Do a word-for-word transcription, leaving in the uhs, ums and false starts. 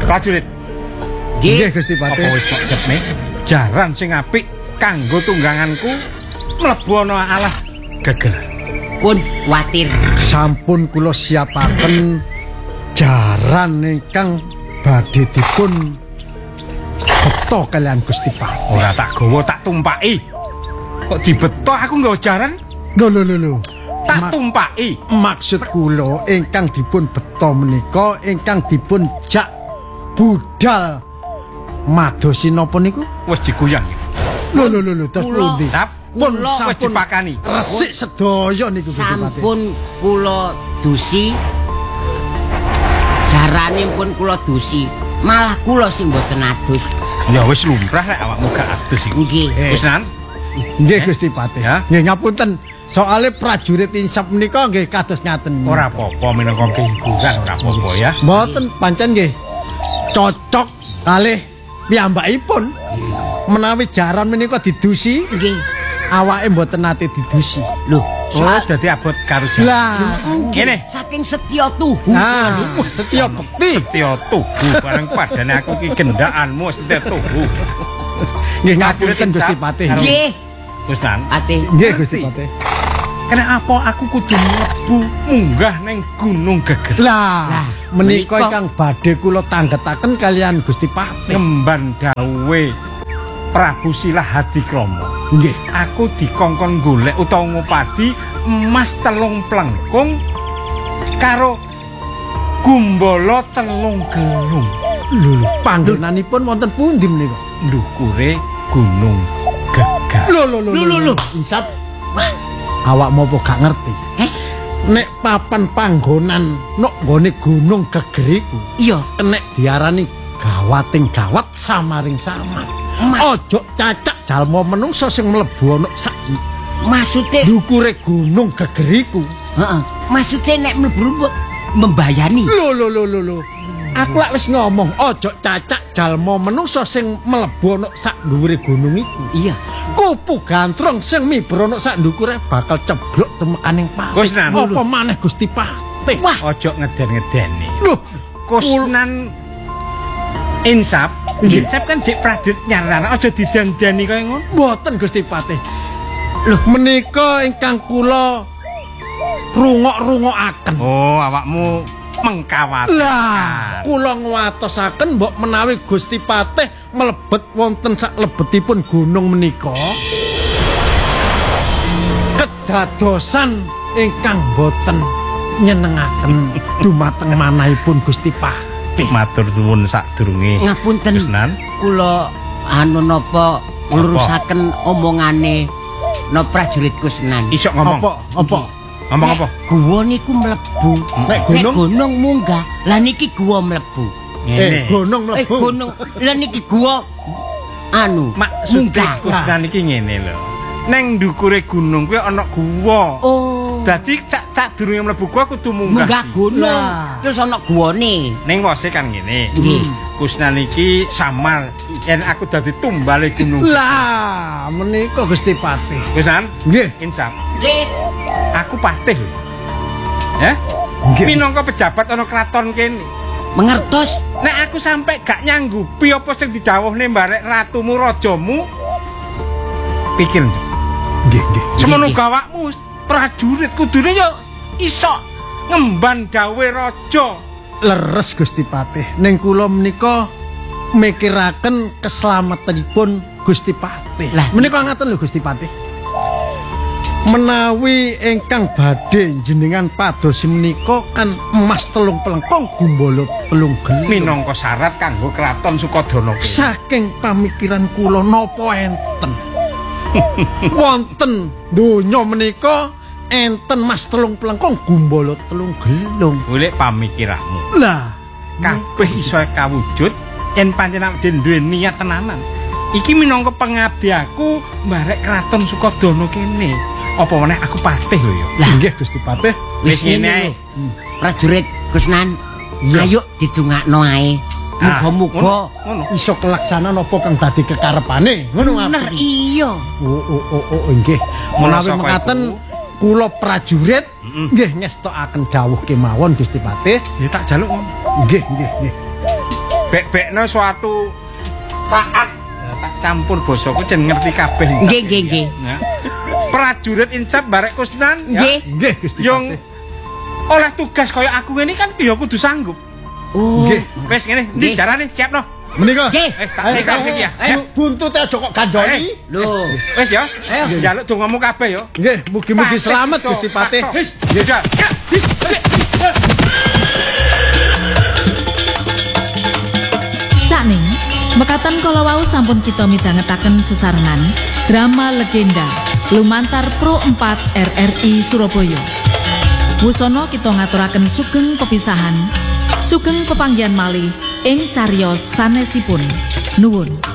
Prajurit. Nggih Gusti Patih. Apa wis kok cepne? Jaran sing apik kanggo tungganganku mlebu ana alas geger. Pun kuwatir. Sampun kula siapaken jaran ingkang badhe dipun beto kalian Gusti Patih. Ora tak gawa tak tumpaki. Kok dibeto aku nggawa jaran? Lho lho lho lho. Tak Ma tumpaki. Maksud kula ingkang dipun beto menika ingkang dipun jak budal madosi napa niku? Wis digoyang. Lho lho lho lho terus pundi? Cap Pun wis sampun dipakani. resik sedaya niku Gusti Patih. Sampun kula dusi. Jarane pun kula dusi. Malah kula sing mboten adus. Ya wis lumrah lek awakmu gak adus iku. Nggih. Wis nan. Nggih Gusti Patih. Ya? Nggih ngapunten. Soale prajurit insap menika nggih kados ngaten. Ora apa-apa minangka hiburan ora apa-apa ya. Mboten pancen nggih cocok kalih piyambakipun. Menawi jaran menika didusi, Nggih. awake mboten nate didusi. Lho, Oh, dadi abot karo jaran. Lah, Kene. saking setya tuhu. nah, setya bekti. Setya tuhu bareng padane aku iki gendhakanmu setya tuhu. Nggih ngapunten Gusti Patih. Nggih. Wis nan. Ate. Nggih Gusti Patih. Kenapa aku kudu mlebu munggah ning Gunung Geger? Lah, Lah, menika menika- ingkang badhe kula tanggetaken kalian Gusti Patih. Ngemban dawuhe Prabu Silah Hadikrama. Nggih. Aku dikongkon golek utawa ngupadi emas telung plengkung karo gumbala telung gelung. Lho lho, panggonanipun wonten pundi menika? Ndukure Gunung Geger. Lho lho lho Lho, lho, lho. Insap. Wah, awakmu apa gak ngerti? Eh? Nek papan panggonan nok nggone Gunung Geger iku Iya. nek diarani gawating gawat samaring samar. Ma- Ojo cacak jalma menungsa sing mlebu ana sak Maksude, ndukure Gunung Geger iku. heeh. Maksude nek mlebu membayani. Lho lho lho lho lho. Aku lak wis ngomong ojo cacak jalma menungsa sing mlebu ana sak dhuwure gunung iku. Iya. Kupu gantrong sing mibur ana sak ndukure bakal ceblok temekaning pati. Kusnan. Apa maneh Gusti Patih? Wah, Ojo ngeden-ngedeni. Lho, Kusnan Insap, Nggih. Insap kan jek prajurit nyarana, aja didandani kaya ngono. mboten Gusti Patih. Lho, menika ingkang kula rungok-rungokaken. Oh, awakmu mengkawat. Lah, kula nguwatosaken mbok menawi Gusti Patih mlebet wonten sak lebetipun gunung menika kedadosan ingkang boten nyenengaken dumateng manahipun Gusti Patih. Matur suwun sadurunge. ngapunten. Kusnan. Kula anu napa nglurusaken omongane no prajurit Kusnan. Iso ngomong. Apa apa? Ngomong apa? Guwa niku mlebu. Nek Nek gunung gunung munggah, lah niki guwa mlebu. eh Ngene. gunung Eh mlebu. gunung, lah niki guwa anu Maksud munggah. Kusnan iki ngene lho. Neng ndukure gunung kuwi ana guwa. Oh, Dadi cak cak durunge mlebu gua kudu munggah. munggah gunung. Lah. Terus ana guwane. Ning wose kan ngene. Nggih. Kusnan iki samar yen aku dadi tumbale gunung. Lah, menika Gusti Patih. Kusnan, Nggih. Insap. Nggih. Aku patih lho. Ya? Nggih. Minangka pejabat ana kraton kene. Mengertos. Nek aku sampai gak nyanggupi apa sing didhawuhne mbarek ratumu rajamu, pikir. Nggih, nggih. Semono Nggih. gawakmu prajurit kudune yo iso ngemban gawe raja. Leres Gusti Patih. Ning kula menika mikiraken keselamatanipun Gusti Patih. Lah, menika ngaten lho Gusti Patih. Menawi ingkang badhe jenengan padosi menika kan emas telung pelengkong gumbala telung gelung. Minangka syarat kanggo kraton Sukodana. Saking pamikiran kula napa enten wonten donya menika enten mas telung pelengkong gumbala telung gelung. Golek pamikiranmu. Lah, Kabeh iso kawujud yen pancen awake duwe niat tenanan. Iki minangka pengabdi aku mbarek kraton Sukodana kene. Apa meneh aku patih lho ya. lah nggih Gusti Patih. Wis ngene ae. Prajurit Kusnan, Iya. ayo didongakno ae. Ah, Muga-muga ngono. Iso kelaksanan apa kang dadi kekarepane ngono bener ngapa? iya. Oh oh oh oh nggih. Menawi Saka mekaten iku. kula prajurit Mm-mm. nggih ngestokaken dawuh kemawon Gusti Patih. Ya tak jaluk ngono. Nggih nggih nggih. bek-bekno suatu saat ya, tak campur bosoku jen ngerti kabeh. Nggih, nggih, nggih. Ya. Prajurit Incap barek Kusnan ya. Nggih. Nggih Gusti Yung Patih. oleh tugas kaya aku ngene kan ya kudu sanggup. Oh. Nggih. Wis ngene, ndi Nggih. jarane siapno. Menika. Nggih. Eh, tak cekal iki ya. Ayo. Buntut aja kok kandhani. Lho. Wis ya. Ayo. Njaluk dongamu kabeh ya. Nggih, mugi-mugi Patih, selamat so, Gusti Patih. so. Wis, ya. Ya, wis. Cakning, mekaten kala wau sampun kita midhangetaken sesarengan drama legenda lumantar Pro empat R R I Surabaya. Wusana kita ngaturaken sugeng pepisahan, sugeng pepanggihan malih ing cariyos sanesipun. Nuwun.